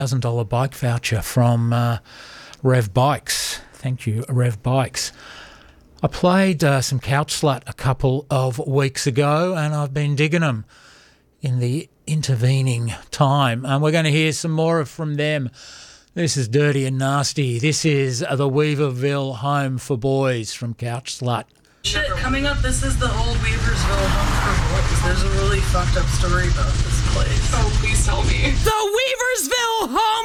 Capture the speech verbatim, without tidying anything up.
one thousand dollars bike voucher from uh, Rev Bikes. Thank you, Rev Bikes. I played uh, some Couch Slut a couple of weeks ago and I've been digging them in the intervening time. And we're going to hear some more from them. This is Dirty and Nasty. This is the Weaverville Home for Boys from Couch Slut. Shit, coming up, this is the old Weaversville Home for Boys. There's a really fucked up story about this place. Oh, please tell me. The Weaversville Home